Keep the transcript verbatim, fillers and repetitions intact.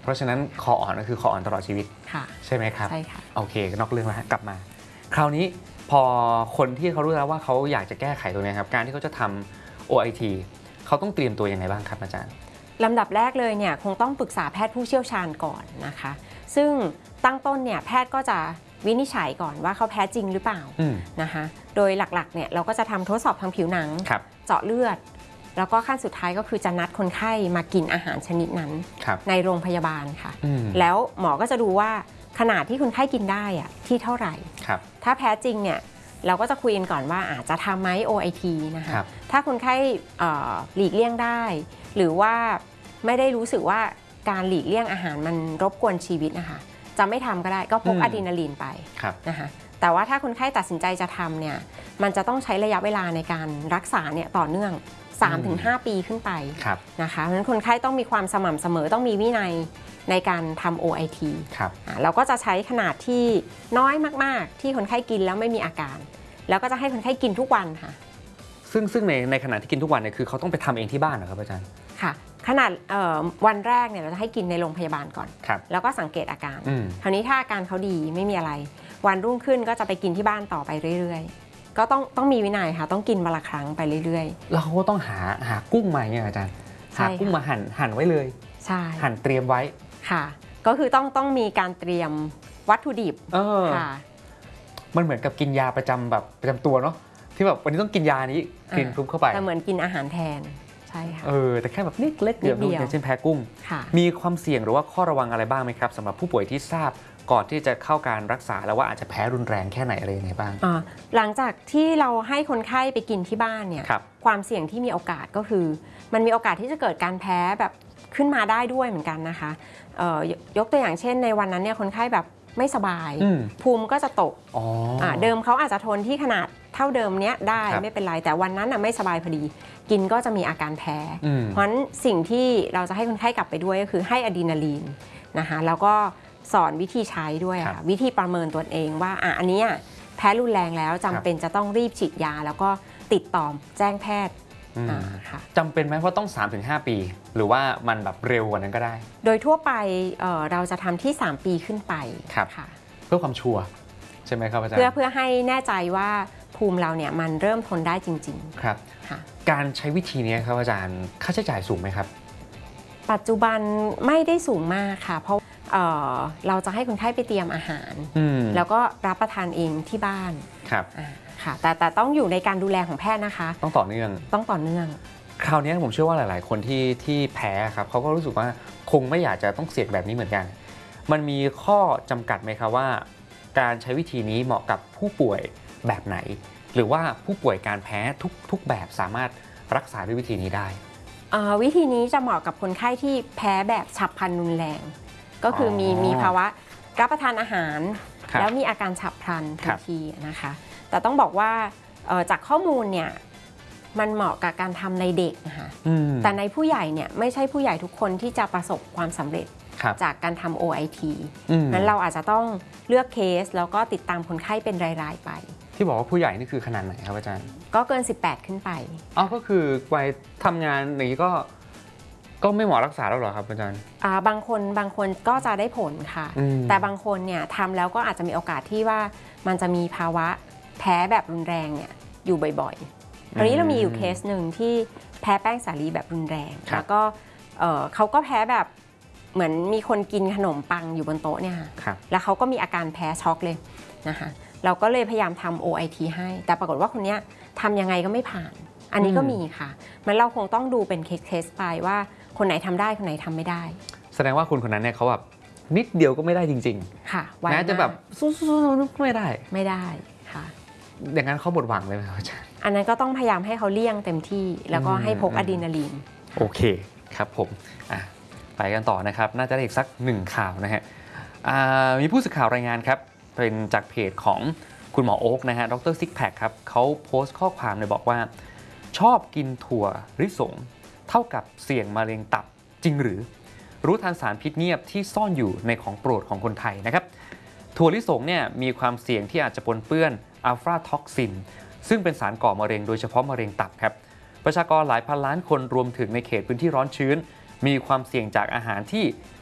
ราะฉะนั้นคออ่อนก็คือคออ่อนตลอดชีวิตใช่ไหมครับใช่ค่ะโอเคนอกเรื่องแล้วกลับมาคราวนี้พอคนที่เขารู้แล้วว่าเขาอยากจะแก้ไขตรงนี้ครับการที่เขาจะทำ โอ ไอ ที เขาต้องเตรียมตัวยังไงบ้างครับอาจารย์ลำดับแรกเลยเนี่ยคงต้องปรึกษาแพทย์ผู้เชี่ยวชาญก่อนนะคะซึ่งตั้งต้นเนี่ยแพทย์ก็จะวินิจฉัยก่อนว่าเขาแพ้จริงหรือเปล่านะคะโดยหลักๆเนี่ยเราก็จะทำทดสอบทางผิวหนังเจาะเลือดแล้วก็ขั้นสุดท้ายก็คือจะนัดคนไข้มากินอาหารชนิดนั้นในโรงพยาบาลค่ะแล้วหมอก็จะดูว่าขนาดที่คนไข้กินได้อะที่เท่าไหร่ถ้าแพ้จริงเนี่ยเราก็จะคุยกันก่อนว่าอาจจะทำไหม โอ ไอ ที นะคะถ้าคนไข้หลีกเลี่ยงได้หรือว่าไม่ได้รู้สึกว่าการหลีกเลี่ยงอาหารมันรบกวนชีวิตนะคะจะไม่ทำก็ได้ก็พกอะดรีนาลีนไปนะคะแต่ว่าถ้าคนไข้ตัดสินใจจะทำเนี่ยมันจะต้องใช้ระยะเวลาในการรักษาเนี่ยต่อเนื่อง สามถึงห้า ปีขึ้นไปนะคะเพราะฉะนั้นคนไข้ต้องมีความสม่ำเสมอต้องมีวินัยในการทำ โอ ไอ ที เราก็จะใช้ขนาดที่น้อยมากๆที่คนไข้กินแล้วไม่มีอาการแล้วก็จะให้คนไข้กินทุกวันค่ะซึ่งซึ่งในในขณะที่กินทุกวันเนี่ยคือเขาต้องไปทำเองที่บ้านเหรอครับอาจารย์ค่ะขนาดวันแรกเนี่ยเราจะให้กินในโรงพยาบาลก่อนแล้วก็สังเกตอาการคราวนี้ถ้าอาการเขาดีไม่มีอะไรวันรุ่งขึ้นก็จะไปกินที่บ้านต่อไปเรื่อยๆก็ต้องต้องมีวินัยค่ะต้องกินวันละครั้งไปเรื่อยๆแล้วเขาก็ต้องหาหากุ้งมาเนี่ยอาจารย์หากุ้งมาหั่นหั่นไว้เลยใช่หั่นเตรียมไว้ค่ะก็คือต้องต้องมีการเตรียมวัตถุดิบค่ะมันเหมือนกับกินยาประจำแบบประจำตัวเนาะที่แบบวันนี้ต้องกินยานี้กินคลุกเข้าไปแต่เหมือนกินอาหารแทนใช่ค่ะเออแต่แค่แบบนิดเล็กเดียวอย่างเช่นแพ้กุ้งมีความเสี่ยงหรือว่าข้อระวังอะไรบ้างไหมครับสำหรับผู้ป่วยที่ทราบก่อนที่จะเข้าการรักษาแล้วว่าอาจจะแพ้รุนแรงแค่ไหนอะไรยังไงบ้างหลังจากที่เราให้คนไข้ไปกินที่บ้านเนี่ยความเสี่ยงที่มีโอกาสก็คือมันมีโอกาสที่จะเกิดการแพ้แบบขึ้นมาได้ด้วยเหมือนกันนะคะยกตัวอย่างเช่นในวันนั้นเนี่ยคนไข้แบบไม่สบายภูมิก็จะตกเดิมเขาอาจจะทนที่ขนาดเท่าเดิมเนี้ยได้ไม่เป็นไรแต่วันนั้นไม่สบายพอดีกินก็จะมีอาการแพ้เพราะฉะนั้นสิ่งที่เราจะให้คนไข้กลับไปด้วยก็คือให้อะดรีนาลีนนะคะแล้วก็สอนวิธีใช้ด้วยค่ะวิธีประเมินตัวเองว่าอ่ะอันนี้แพ้รุนแรงแล้วจำเป็นจะต้องรีบฉีดยาแล้วก็ติดต่อแจ้งแพทย์จำเป็นไหมว่าต้อง สามถึงห้า ปีหรือว่ามันแบบเร็วกว่านั้นก็ได้โดยทั่วไป เ, เราจะทำที่สามปีขึ้นไปค่ะเพื่อความชัวร์ใช่ไหมครับอาจารย์เพื่อเพื่อให้แน่ใจว่าภูมิเราเนี่ยมันเริ่มทนได้จริงๆครับการใช้วิธีนี้ครับอาจารย์ค่าใช้จ่ายสูงไหมครับปัจจุบันไม่ได้สูงมากค่ะเพราะเเราจะให้คนไข้ไปเตรียมอาหารแล้วก็รับประทานเองที่บ้านครับค่ะแต่แต่ต้องอยู่ในการดูแลของแพทย์นะคะต้องต่อเนื่องต้องต่อเนื่องคราวนี้ผมเชื่อว่าหลายๆคนที่ที่แพ้ครับเขาก็รู้สึกว่าคงไม่อยากจะต้องเสี่ยงแบบนี้เหมือนกันมันมีข้อจำกัดไหมครับว่าการใช้วิธีนี้เหมาะกับผู้ป่วยแบบไหนหรือว่าผู้ป่วยการแพ้ทุกทุกแบบสามารถรักษาด้วยวิธีนี้ได้วิธีนี้จะเหมาะกับคนไข้ที่แพ้แบบฉับพลันรุนแรงก็คือมีมีภาวะรับประทานอาหารแล้วมีอาการฉับพลันทันทีนะคะแต่ต้องบอกว่าจากข้อมูลเนี่ยมันเหมาะกับการทำในเด็กนะคะแต่ในผู้ใหญ่เนี่ยไม่ใช่ผู้ใหญ่ทุกคนที่จะประสบความสำเร็จจากการทำ โอ ไอ ที นั้นเราอาจจะต้องเลือกเคสแล้วก็ติดตามคนไข้เป็นรายๆไปที่บอกว่าผู้ใหญ่นี่คือขนาดไหนครับอาจารย์ก็เกินสิบแปดขึ้นไปอ๋อก็คือวัยทำงานอย่างนี้ก็ก็ไม่เหมาะรักษาแล้วหรอครับอาจารย์บางคนบางคนก็จะได้ผลค่ะแต่บางคนเนี่ยทำแล้วก็อาจจะมีโอกาสที่ว่ามันจะมีภาวะแพ้แบบรุนแรงเนี่ยอยู่บ่อยๆตอนนี้เรามีอยู่เคสหนึ่งที่แพ้แป้งสาลีแบบรุนแรงแล้วก็เขาก็แพ้แบบเหมือนมีคนกินขนมปังอยู่บนโต๊ะเนี่ยค่ะแล้วเขาก็มีอาการแพ้ช็อกเลยนะคะเราก็เลยพยายามทำ โอ ไอ ที ให้แต่ปรากฏว่าคนนี้ทำยังไงก็ไม่ผ่านอันนี้ก็มีค่ะมันเราคงต้องดูเป็นเคสไปว่าคนไหนทำได้คนไหนทำไม่ได้แสดงว่าคนคนนั้นเนี่ยเขาแบบนิดเดียวก็ไม่ได้จริงๆค่ะแม้จะแบบสู้ๆไม่ได้ไม่ได้ค่ะอย่างนั้นเขาหมดหวังเลยไหมครับอาจารย์อันนั้นก็ต้องพยายามให้เขาเลี่ยงเต็มที่แล้วก็ให้พกอะดรีนาลีนโอเคครับผมอ่ะไปกันต่อนะครับน่าจะได้อีกสักหนึ่งข่าวนะฮะมีผู้สื่อข่าวรายงานครับเป็นจากเพจของคุณหมอโอ๊กนะฮะดรซิกแพคครับเขาโพสต์ข้อความเลยบอกว่าชอบกินถั่วลิสงเท่ากับเสี่ยงมะเร็งตับจริงหรือรู้ทันสารพิษเงียบที่ซ่อนอยู่ในของโปรดของคนไทยนะครับถั่วลิสงเนี่ยมีความเสี่ยงที่อาจจะปนเปื้อนอัลฟาท็อกซินซึ่งเป็นสารก่อมะเร็งโดยเฉพาะมะเร็งตับครับประชากรหลายพันล้านคนรวมถึงในเขตพื้นที่ร้อนชื้นมีความเสี่ยงจากอาหารที่